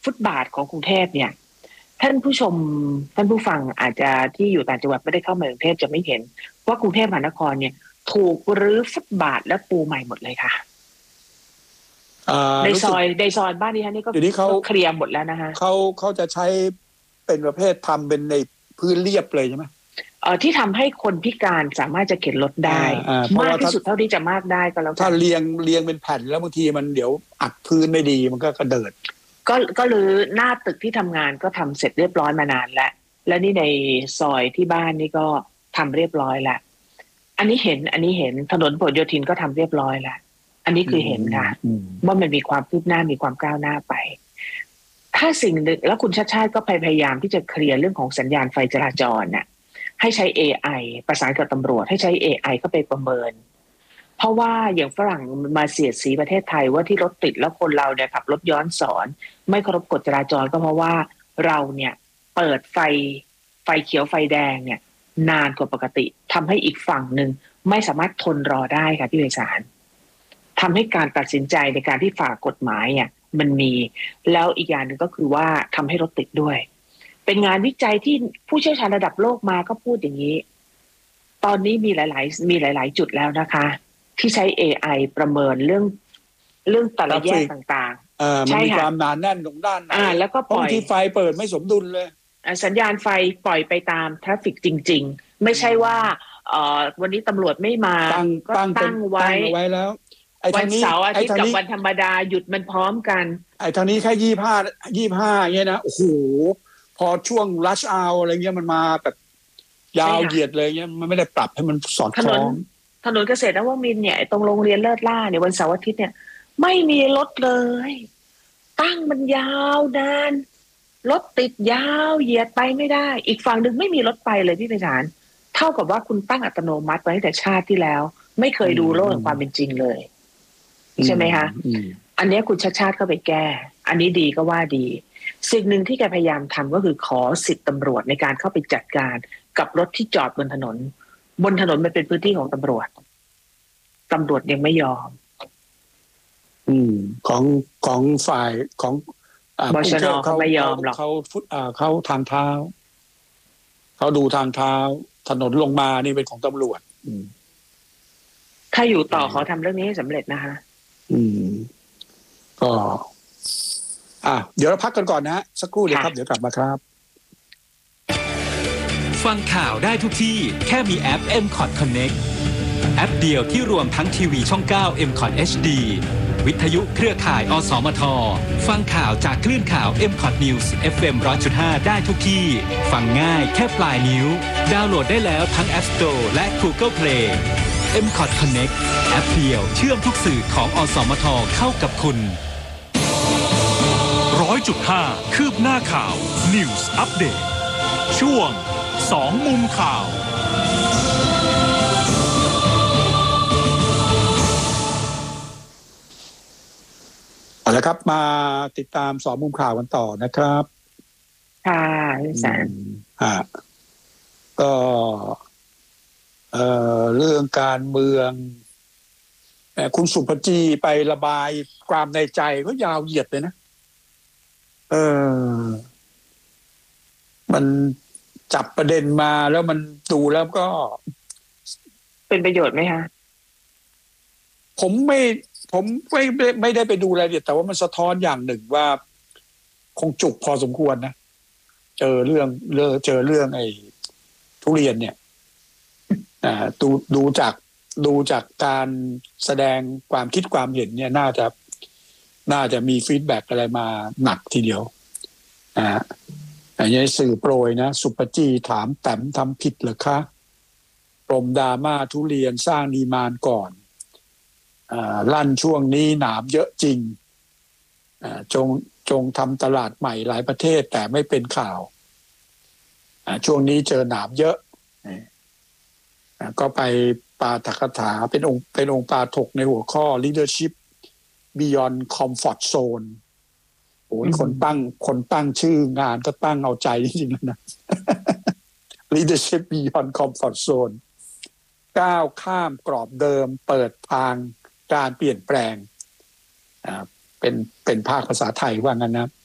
ฟุตบาทของกรุงเทพเนี่ยท่านผู้ชมท่านผู้ฟังอาจจะที่อยู่ต่างจังหวัดไม่ได้เข้ามากรุงเทพจะไม่เห็นว่ากรุงเทพมหานครเนี่ยถูกรื้อฟุตบาทและปูใหม่หมดเลยค่ะในซอยบ้านนี้นี่ก็เคลียร์หมดแล้วนะคะเขาจะใช้เป็นประเภททำเป็นในพื้นเรียบเลยใช่ไหมที่ทำให้คนพิการสามารถจะเข็นรถได้มากที่สุดเท่าที่จะมากได้ก็แล้วกันถ้าเรียงเป็นแผ่นแล้วบางทีมันเดี๋ยวอัดพื้นไม่ดีมันก็กระเดิดก็รื้อหน้าตึกที่ทำงานก็ทำเสร็จเรียบร้อยมานานแล้วและนี่ในซอยที่บ้านนี่ก็ทำเรียบร้อยแล้วอันนี้เห็นถนนพหลโยธินก็ทำเรียบร้อยแล้วอันนี้คือเห็นค่ะว่ามันมีความคืบหน้ามีความก้าวหน้าไปถ้าสิ่งหนึ่งแล้วคุณชาติชาติก็พยายามที่จะเคลียร์เรื่องของสัญญาณไฟจราจรน่ะให้ใช้ AI ประสานกับตำรวจให้ใช้ AI เข้าไปประเมินเพราะว่าอย่างฝรั่งมาเสียดสีประเทศไทยว่าที่รถติดแล้วคนเราเนี่ยขับรถย้อนสอนไม่เคารพกฎจราจรก็เพราะว่าเราเนี่ยเปิดไฟเขียวไฟแดงเนี่ยนานกว่าปกติทำให้อีกฝั่งหนึ่งไม่สามารถทนรอได้ค่ะพี่ไพศาลทำให้การตัดสินใจในการที่ฝ่ากฎหมายเนี่ยมันมีแล้วอีกอย่างหนึ่งก็คือว่าทำให้รถติดด้วยเป็นงานวิจัยที่ผู้เชี่ยวชาญระดับโลกมาก็พูดอย่างนี้ตอนนี้มีหลายจุดแล้วนะคะที่ใช้ AI ประเมินเรื่องแต่ละแยกต่างๆมันมีความหนาแน่นตรงด้านไหนแล้วก็ปล่อยที่ไฟเปิดไม่สมดุลเลยสัญญาณไฟปล่อยไปตามทราฟฟิกจริงๆไม่ใช่ว่าวันนี้ตำรวจไม่มาก็ตั้งไว้แล้ววันเสาร์อาทิตย์กับวันธรรมดาหยุดมันพร้อมกันทางนี้แค่25เงี้ยนะโอ้โหพอช่วงรัชเอาอะไรเงี้ยมันมาแบบยาวเหยียดเลยเงี้ยมันไม่ได้ปรับให้มันสอดคล้องถนนเกษตรนวมินทร์เนี่ยตรงโรงเรียนเลิศล่าเนี่ยวันเสาร์อาทิตย์เนี่ยไม่มีรถเลยตั้งมันยาวนานรถติดยาวเหยียดไปไม่ได้อีกฝั่งหนึ่งไม่มีรถไปเลยพี่ไพศาลเท่ากับว่าคุณตั้งอัตโนมัติไว้ตั้งแต่ชาติที่แล้วไม่เคยดูโลกแห่งความเป็นจริงเลยใช่ไหมคะอันนี้คุณชาติเข้าไปแก้อันนี้ดีก็ว่าดีสิ่งหนึ่งที่แกพยายามทำก็คือขอสิทธิ์ตำรวจในการเข้าไปจัดการกับรถที่จอดบนถนนมันเป็นพื้นที่ของตำรวจยังไม่ยอมของฝ่ายของบชน.เขาไม่ยอมหรอกเขาทางเท้าเขาดูทางเท้าถนนลงมานี่เป็นของตำรวจถ้าอยู่ต่อขอทำเรื่องนี้ให้สำเร็จนะคะก็เดี๋ยวเราพักกันก่อนนะฮะสักครู่เดียวครับเดี๋ยวกลับมาครับฟังข่าวได้ทุกที่แค่มีแอป MCOT Connect แอปเดียวที่รวมทั้งทีวีช่อง 9 MCOT HD วิทยุเครือข่ายอสมทฟังข่าวจากคลื่นข่าว MCOT News FM 100.5 ได้ทุกที่ฟังง่ายแค่ปลายนิ้วดาวน์โหลดได้แล้วทั้ง App Store และ Google Play MCOT Connect แอปเดียวเชื่อมทุกสื่อของอสมทเข้ากับคุณ 100.5 คืบหน้าข่าว News Update ช่วง2มุมข่าวเอาละครับมาติดตาม2มุมข่าวกันต่อนะครับค่ะพี่แสนก็เรื่องการเมืองคุณสุภจีไประบายความในใจก็ยาวเหยียดเลยนะมันจับประเด็นมาแล้วมันดูแล้วก็เป็นประโยชน์ไหมคะผมไม่ได้ไปดูรายละเอียดแต่ว่ามันสะท้อนอย่างหนึ่งว่าคงจุกพอสมควรนะเจอเรื่องไอ้ทุเรียนเนี่ยดูจากการแสดงความคิดความเห็นเนี่ยน่าจะมีฟีดแบ็กอะไรมาหนักทีเดียวอย่างนี้สื่อโปรยนะสุปจีถามแต้มทำผิดเหรอคะปรมดราม่าทุเรียนสร้างดีมานด์ก่อนลั่นช่วงนี้หนามเยอะจริงจงทำตลาดใหม่หลายประเทศแต่ไม่เป็นข่าวช่วงนี้เจอหนามเยอะก็ไปปาฐกถาเป็นองค์ปาถกในหัวข้อ leadership beyond comfort zone โอ้ยคนตั้งชื่องานก็ตั้งเอาใจจริงๆนะ leadership beyond comfort zone ก้าวข้ามกรอบเดิมเปิดทางการเปลี่ยนแปลงเป็นภาคภาษาไทยว่างั้นนะ